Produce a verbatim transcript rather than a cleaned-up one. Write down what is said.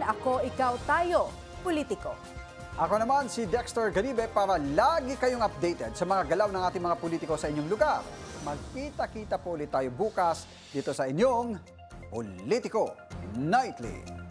Ako, Ikaw, Tayo, Politiko. Ako naman si Dexter Ganibe para lagi kayong updated sa mga galaw ng ating mga politiko sa inyong lugar. Magkita-kita po ulit tayo bukas dito sa inyong Politiko Nightly.